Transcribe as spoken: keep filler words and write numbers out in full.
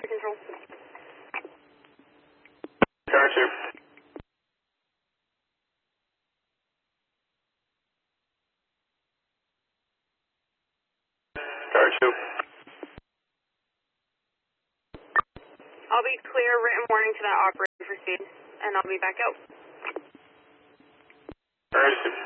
Control. Tower two. Tower two. I'll be clear written warning to that operator for speed, and I'll be back out. Tower two.